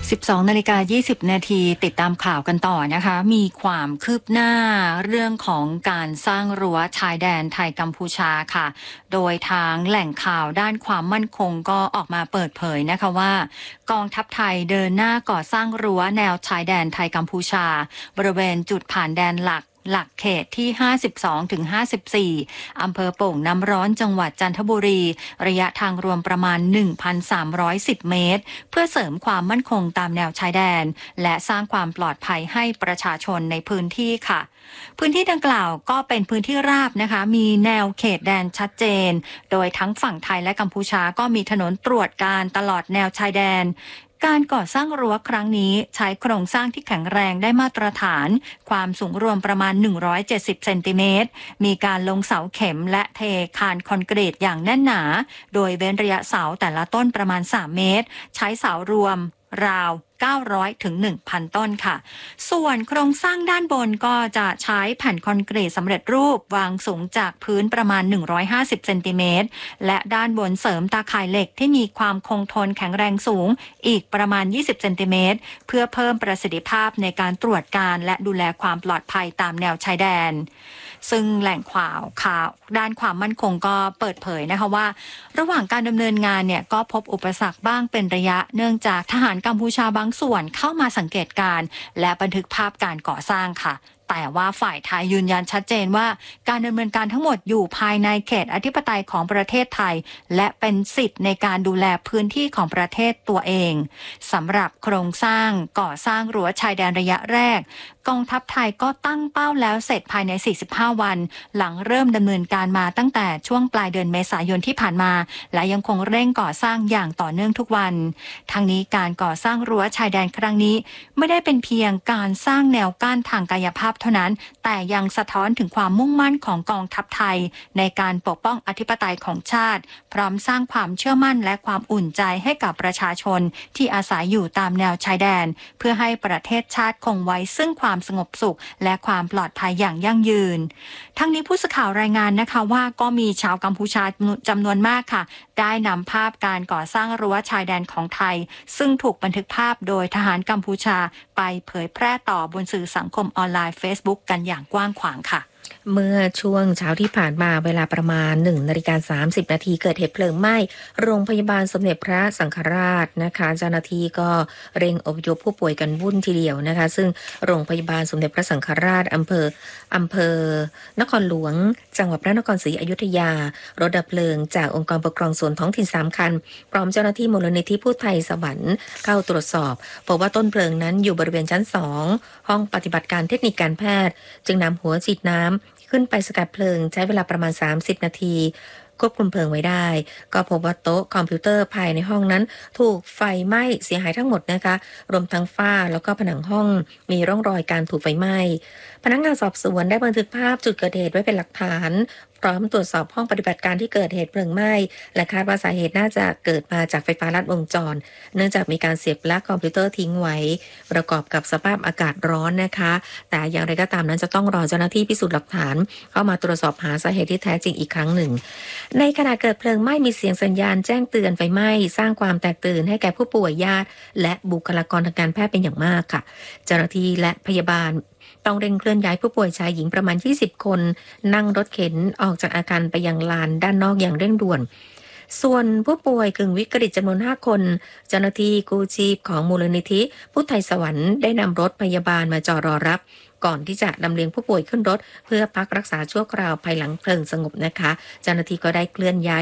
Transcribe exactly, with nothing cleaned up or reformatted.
สิบสองนาฬิกายี่สิบนาทีติดตามข่าวกันต่อนะคะมีความคืบหน้าเรื่องของการสร้างรั้วชายแดนไทยกัมพูชาค่ะโดยทางแหล่งข่าวด้านความมั่นคงก็ออกมาเปิดเผยนะคะว่ากองทัพไทยเดินหน้าก่อสร้างรั้วแนวชายแดนไทยกัมพูชาบริเวณจุดผ่านแดนหลักหลักเขตที่ ห้าสิบสองถึงห้าสิบสี่ อำเภอโป่งน้ำร้อนจังหวัดจันทบุรีระยะทางรวมประมาณ หนึ่งพันสามร้อยสิบ เมตรเพื่อเสริมความมั่นคงตามแนวชายแดนและสร้างความปลอดภัยให้ประชาชนในพื้นที่ค่ะพื้นที่ดังกล่าวก็เป็นพื้นที่ราบนะคะมีแนวเขตแดนชัดเจนโดยทั้งฝั่งไทยและกัมพูชาก็มีถนนตรวจการตลอดแนวชายแดนการก่อสร้างรั้วครั้งนี้ใช้โครงสร้างที่แข็งแรงได้มาตรฐานความสูงรวมประมาณหนึ่งร้อยเจ็ดสิบเซนติเมตรมีการลงเสาเข็มและเทคานคอนกรีตอย่างแน่นหนาโดยเว้นระยะเสาแต่ละต้นประมาณสามเมตรใช้เสารวมราวเก้าร้อยถึง หนึ่งพัน ต้นค่ะส่วนโครงสร้างด้านบนก็จะใช้แผ่นคอนกรีตสำเร็จรูปวางสูงจากพื้นประมาณหนึ่งร้อยห้าสิบเซนติเมตรและด้านบนเสริมตาข่ายเหล็กที่มีความคงทนแข็งแรงสูงอีกประมาณยี่สิบเซนติเมตรเพื่อเพิ่มประสิทธิภาพในการตรวจการและดูแลความปลอดภัยตามแนวชายแดนซึ่งแหล่งข่าวข่าวด้านความมั่นคงก็เปิดเผยนะคะว่าระหว่างการดำเนินงานเนี่ยก็พบอุปสรรคบ้างเป็นระยะเนื่องจากทหารกัมพูชาบางส่วนเข้ามาสังเกตการณ์และบันทึกภาพการก่อสร้างค่ะแต่ว่าฝ่ายไทยยืนยันชัดเจนว่าการดำเนินการทั้งหมดอยู่ภายในเขตอธิปไตยของประเทศไทยและเป็นสิทธิ์ในการดูแลพื้นที่ของประเทศตัวเองสำหรับโครงสร้างก่อสร้างรั้วชายแดนระยะแรกกองทัพไทยก็ตั้งเป้าแล้วเสร็จภายในสี่สิบห้าวันหลังเริ่มดำเนินการมาตั้งแต่ช่วงปลายเดือนเมษายนที่ผ่านมาและยังคงเร่งก่อสร้างอย่างต่อเนื่องทุกวันทั้งนี้การก่อสร้างรั้วชายแดนครั้งนี้ไม่ได้เป็นเพียงการสร้างแนวกั้นทางกายภาพเท่านั้นแต่ยังสะท้อนถึงความมุ่งมั่นของกองทัพไทยในการปกป้องอธิปไตยของชาติพร้อมสร้างความเชื่อมั่นและความอุ่นใจให้กับประชาชนที่อาศัยอยู่ตามแนวชายแดนเพื่อให้ประเทศชาติคงไว้ซึ่งความสงบสุขและความปลอดภัยอย่างยั่งยืนทั้งนี้ผู้สื่อข่าวรายงานนะคะว่าก็มีชาวกัมพูชาจำนวนมากค่ะได้นำภาพการก่อสร้างรั้วชายแดนของไทยซึ่งถูกบันทึกภาพโดยทหารกัมพูชาไปเผยแพร่ต่อบนสื่อสังคมออนไลน์ Facebook กันอย่างกว้างขวางค่ะเมื่อช่วงเช้าที่ผ่านมาเวลาประมาณหนึ่งนาฬิกาสามสิบนาทีเกิดเหตุเพลิงไหม้โรงพยาบาลสมเด็จพระสังฆราชนะคะเจ้าหน้าที่ก็เร่งอพยพผู้ป่วยกันวุ่นทีเดียวนะคะซึ่งโรงพยาบาลสมเด็จพระสังฆราชอำเภออำเภอนครหลวงจังหวัดพระนครศรีอยุธยารถดับเพลิงจากองค์กรปกครองส่วนท้องถิ่นสามคันพร้อมเจ้าหน้าที่มูลนิธิพุทธไทยสวรรค์เข้าตรวจสอบพบว่าต้นเพลิงนั้นอยู่บริเวณชั้นสองห้องปฏิบัติการเทคนิคการแพทย์จึงนำหัวฉีดน้ำขึ้นไปสกัดเพลิงใช้เวลาประมาณสามสิบนาทีควบคุมเพลิงไว้ได้ก็พบว่าโต๊ะคอมพิวเตอร์ภายในห้องนั้นถูกไฟไหม้เสียหายทั้งหมดนะคะรวมทั้งฝ้าแล้วก็ผนังห้องมีร่องรอยการถูกไฟไหม้พนักงานสอบสวนได้บันทึกภาพจุดเกิดเหตุไว้เป็นหลักฐานพร้อมตรวจสอบห้องปฏิบัติการที่เกิดเหตุเพลิงไหม้และคาดว่าสาเหตุน่าจะเกิดมาจากไฟฟ้าลัดวงจรเนื่องจากมีการเสียบปลั๊กคอมพิวเตอร์ทิ้งไว้ประกอบกับสภาพอากาศร้อนนะคะแต่อย่างไรก็ตามนั้นจะต้องรอเจ้าหน้าที่พิสูจน์หลักฐานเข้ามาตรวจสอบหาสาเหตุที่แท้จริงอีกครั้งหนึ่งในขณะเกิดเพลิงไหม้มีเสียงสัญญาณแจ้งเตือนไฟไหม้สร้างความแตกตื่นให้แก่ผู้ป่วยญาติและบุคลากรทางการแพทย์เป็นอย่างมากค่ะเจ้าหน้าที่และพยาบาลต้องเร่งเคลื่อนย้ายผู้ป่วยชายหญิงประมาณยี่สิบคนนั่งรถเข็นออกจากอาคารไปยังลานด้านนอกอย่างเร่งด่วนส่วนผู้ป่วยกึ่งวิกฤตจำนวนห้าคนเจ้าหน้าที่กู้ชีพของมูลนิธิพุทธไทยสวรรค์ได้นำรถพยาบาลมาจอดรอรับก่อนที่จะลำเลียงผู้ป่วยขึ้นรถเพื่อพักรักษาชั่วคราวภายหลังเพลิงสงบนะคะเจ้าหน้าที่ก็ได้เคลื่อนย้าย